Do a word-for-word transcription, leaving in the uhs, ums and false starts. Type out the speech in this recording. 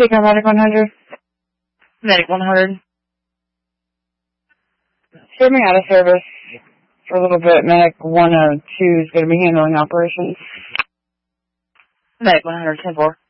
Take on Medic one hundred. Medic one hundred. Steering out of service for a little bit. Medic one oh two is going to be handling operations. Medic one hundred, ten four.